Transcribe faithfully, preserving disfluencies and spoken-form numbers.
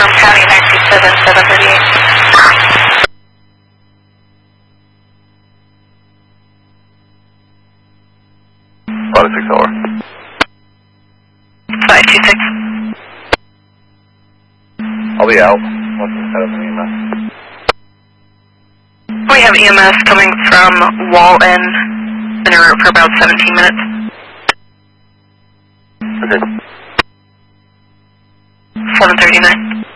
Macomb County, nine two seven, seven thirty-eight. five six hour. five two six. I'll be out. Once we set up an E M S. We have E M S coming from Walton, in a route for about seventeen minutes. Okay. seven thirty-nine.